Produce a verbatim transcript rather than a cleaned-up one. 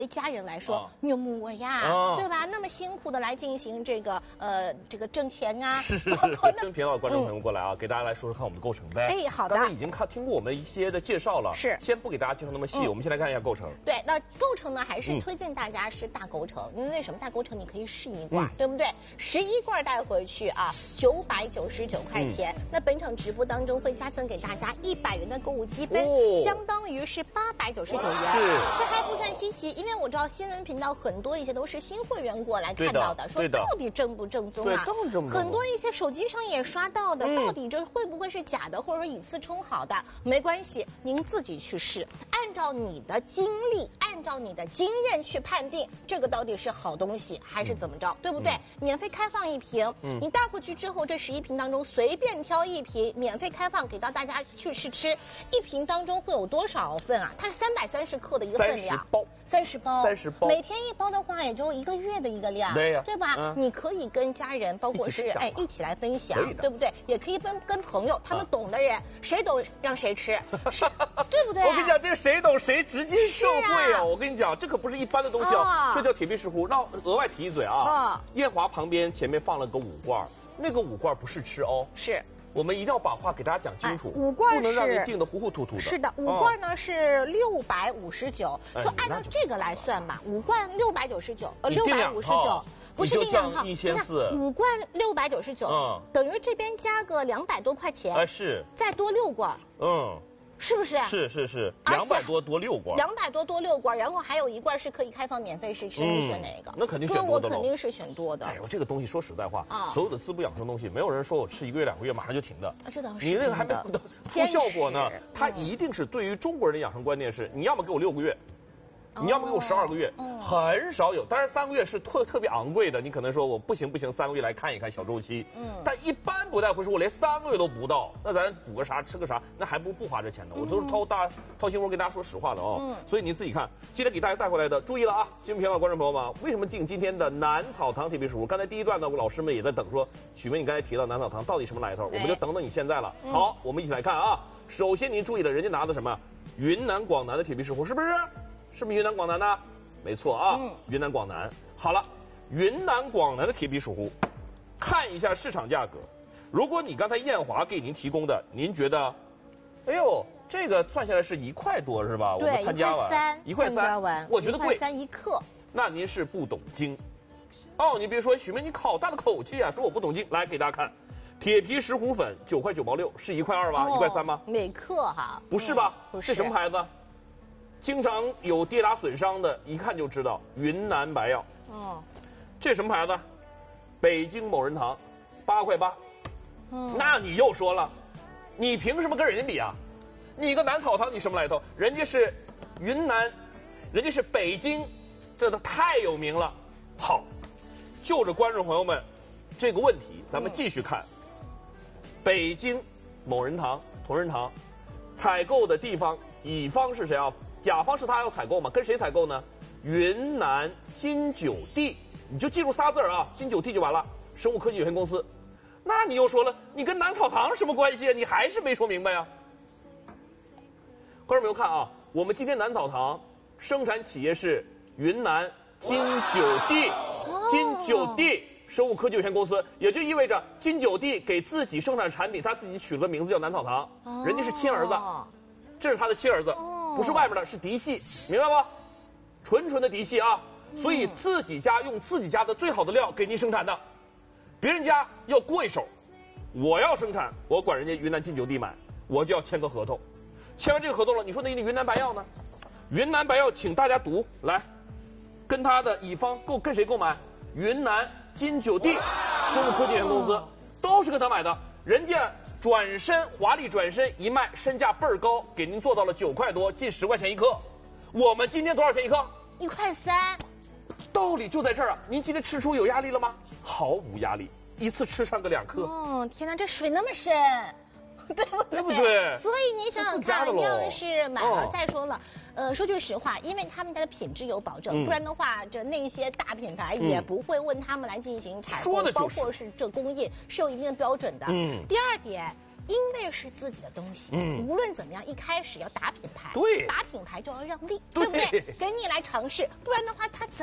对家人来说， 啊、 你我呀，啊、对吧？那么辛苦的来进行这个呃这个挣钱啊， 是是是。跟频道的观众朋友过来啊，嗯、给大家来说说看我们的构成呗。 哎，好的。 刚才已经看听过我们一些的介绍了， 是。 先不给大家介绍那么细，嗯、我们先来看一下构成。 对，那构成呢，还是推荐大家是大构成。因为、嗯、为什么大构成？你可以试一罐，嗯、对不对？十一罐带回去啊，九百九十九块钱。嗯、那本场直播当中会加赠给大家一百元的购物积分，哦、相当于是八百九十九元。 是。 这还不算稀奇，因为我知道新闻频道很多一些都是新会员过来看到的，说到底正不正宗啊？ 正正很多一些手机上也刷到的，嗯、到底这会不会是假的，或者说以次充好的？没关系，您自己去试，按照你的经历，按照你的经验去判定这个到底是好东西还是怎么着，嗯、对不对？嗯、免费开放一瓶，嗯、你带回去之后，这十一瓶当中随便挑一瓶，免费开放给到大家去试吃。一瓶当中会有多少份啊？它是三百三十克的一个分量， 三十包。 三十包， 三十包， 每天一包的话，也就一个月的一个量， 对呀， 对吧？嗯、你可以跟家人，包括是哎一起来分享，对不对？也可以跟跟朋友，他们懂的人，啊、谁懂让谁吃，是，对不对、啊？ 我跟你讲，这个谁懂谁直接受贿啊！啊我跟你讲，这可不是一般的东西啊，啊这叫铁皮石斛。那额外提一嘴啊，啊燕华旁边前面放了个五罐，那个五罐不是吃哦， 是。 我们一定要把话给大家讲清楚， 哎、五罐不能让您定的糊糊涂涂的。 是的，五罐呢、哦、是六百五十九，就按照这个来算吧，五罐六百九十九，呃，六百五十九，不是定两套， 一千四， 五罐六百九十九，嗯，等于这边加个两百多块钱， 哎，是， 再多六罐， 嗯。 是不是？ 是是是，两百多多六罐， 两百多多六罐，然后还有一罐是可以开放免费试吃，嗯、你选哪个？ 那肯定选多的我肯定是选多的。 哎呦，这个东西说实在话，啊、所有的滋补养生东西，没有人说我吃一个月两个月马上就停的。 啊，这倒是。 你那个还没有出效果呢，它一定是对于中国人的养生观念是，你要么给我六个月。你要么给我十二个月，哦、很少有。当然三个月是特特别昂贵的，你可能说我不行不行，三个月来看一看小周期。嗯，但一般不带回说，我连三个月都不到，那咱补个啥吃个啥，那还不不花这钱呢。嗯、我都是掏大掏心窝跟大家说实话的哦。嗯，所以你自己看，今天给大家带回来的，注意了啊！新闻频道的观众朋友们，为什么定今天的南草堂铁皮石斛？刚才第一段呢，我老师们也在等说，许巍你刚才提到南草堂到底什么来头？我们就等等你现在了。嗯、好，我们一起来看啊。首先您注意了，人家拿的什么？云南广南的铁皮石斛，是不是？是不是云南广南的？没错啊，嗯、云南广南。好了，云南广南的铁皮石斛，看一下市场价格。如果你刚才燕华给您提供的，您觉得，哎呦，这个算下来是一块多是吧？我们参加完一块三， 我觉得贵， 三一克。 那您是不懂经。哦，你别说，许巍，你好大的口气啊，说我不懂经。来给大家看，铁皮石斛粉九块九毛六，是一块二吗？一、哦、块三吗？ 每克哈？ 不是吧？ 嗯、不是。 是什么牌子？经常有跌打损伤的，一看就知道云南白药。哦，这什么牌子？北京某人堂，八块八。嗯，那你又说了，你凭什么跟人家比啊？你个南草堂，你什么来头？人家是云南，人家是北京，这都太有名了。好，就着观众朋友们这个问题，咱们继续看。嗯、北京某人堂、同仁堂，采购的地方，乙方是谁啊？甲方是他要采购吗？跟谁采购呢？云南金九地，你就记住仨字儿啊，金九地就完了。生物科技有限公司。那你又说了，你跟南草堂什么关系啊？你还是没说明白啊。观众朋友看啊，我们今天南草堂生产企业是云南金九地，金九地生物科技有限公司，也就意味着金九地给自己生产产品，他自己取了个名字叫南草堂，人家是亲儿子，这是他的亲儿子。不是外面的，是嫡系，明白吗？纯纯的嫡系啊，所以自己家用自己家的最好的料给您生产的，别人家要过一手。我要生产，我管人家云南金九地买，我就要签个合同。签完这个合同了，你说那个云南白药呢？云南白药，请大家读来，跟他的乙方购跟谁购买？云南金九地生物科技有限公司，都是跟他买的，人家。转身华丽转身一卖，身价倍儿高，给您做到了九块多，近十块钱一克。我们今天多少钱一克？ 一块三。 道理就在这儿啊！您今天吃出有压力了吗？毫无压力，一次吃上个两克。 哦，天哪，这水那么深，对不对？ 对不对？ 所以你想想看，要是买了，再说了，呃，说句实话，因为他们家的品质有保证，嗯、不然的话，这那些大品牌也不会问他们来进行采购， 说的就是、 包括是这工艺是有一定的标准的。嗯。第二点。 因为是自己的东西，嗯，无论怎么样，一开始要打品牌， 对， 打品牌就要让利， 对对不对？给你来尝试，不然的话，他怎